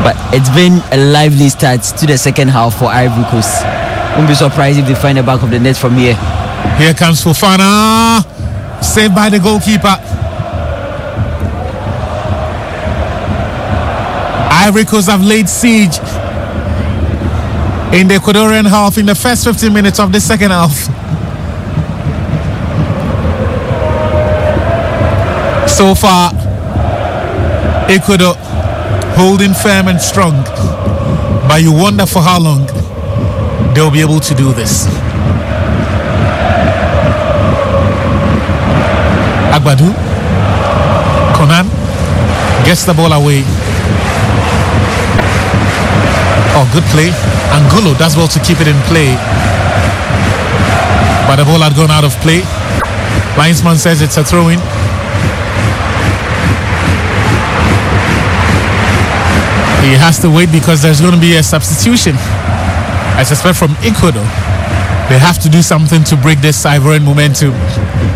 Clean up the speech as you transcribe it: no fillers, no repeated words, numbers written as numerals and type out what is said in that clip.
But it's been a lively start to the second half for Ivory Coast. Won't be surprised if they find the back of the net from here. Here comes Fofana. Saved by the goalkeeper. Ivory Coast have laid siege in the Ecuadorian half in the first 15 minutes of the second half. So far, Ecuador holding firm and strong, but you wonder for how long they'll be able to do this. Agbadu, Conan gets the ball away. Oh, good play. Angulo does well to keep it in play, but the ball had gone out of play. Linesman says it's a throw-in. He has to wait because there's going to be a substitution, I suspect, from Ecuador. They have to do something to break this Ivorian momentum.